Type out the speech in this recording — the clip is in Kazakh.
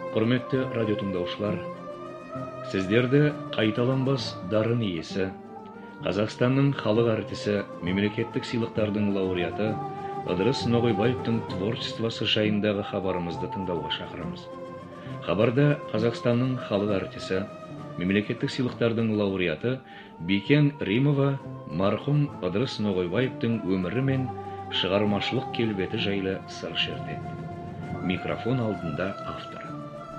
Құрметті радио тыңдаушылар, сіздерді қайталанбас дарын иесі, Қазақстанның халық артисі, мемлекеттік сыйлықтардың лауреаты Ыдырыс Ноғайбаевтың творчествосы жайындағы хабарымызды тыңдауға шақырамыз. Хабарда Қазақстанның халық артисі, мемлекеттік сыйлықтардың лауреаты Бикен Римова марқұм Ыдырыс Ноғайбаевтың өмірі мен шығармашылық келбеті жайлы сыр шертеді. Микрофон алдында автор.